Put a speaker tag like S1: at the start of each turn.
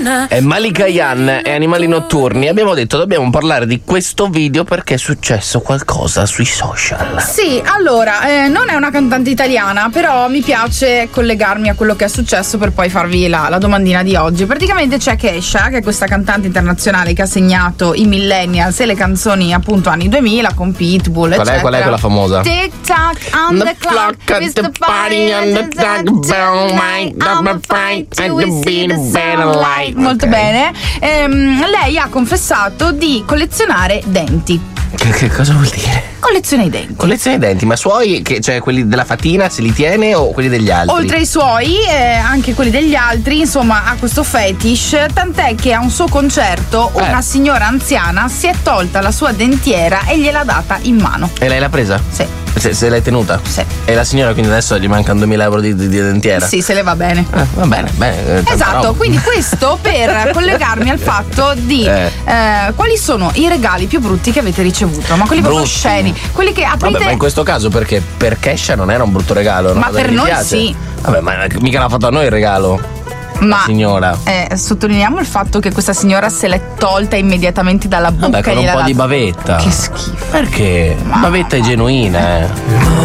S1: È Malika Yan e Animali Notturni. Abbiamo detto dobbiamo parlare di questo video perché è successo qualcosa sui social.
S2: Sì, allora, non è una cantante italiana, però mi piace collegarmi a quello che è successo per poi farvi la domandina di oggi. Praticamente c'è Kesha, che è questa cantante internazionale che ha segnato i millennials e le canzoni appunto anni 2000 con Pitbull, eccetera.
S1: Qual è quella famosa?
S2: Tic tac on the clock, it's the party on the clock, I'm fight to be the sunlight. Molto bene. Lei ha confessato di collezionare denti.
S1: Che cosa vuol dire?
S2: Colleziona i denti.
S1: Colleziona i denti, ma suoi, cioè quelli della fatina se li tiene o quelli degli altri?
S2: Oltre ai suoi, anche quelli degli altri, insomma, ha questo fetish, tant'è che a un suo concerto una signora anziana si è tolta la sua dentiera e gliel'ha data in mano.
S1: E lei l'ha presa?
S2: Sì.
S1: Se l'hai tenuta?
S2: Sì.
S1: E la signora quindi adesso gli mancano 2000 euro di dentiera?
S2: Sì, se le va bene.
S1: Va bene, bene.
S2: Esatto, quindi questo per collegarmi al fatto di quali sono i regali più brutti che avete ricevuto, ma quelli proprio sceni, quelli che aprite.
S1: Vabbè, ma in questo caso perché per Kesha non era un brutto regalo, no?
S2: Ma per noi sì.
S1: Vabbè, ma mica l'ha fatto a noi il regalo.
S2: Ma
S1: signora,
S2: sottolineiamo il fatto che questa signora se l'è tolta immediatamente dalla bocca.
S1: Vabbè, con un po' di bavetta.
S2: Che schifo.
S1: Perché? Bavetta è genuina,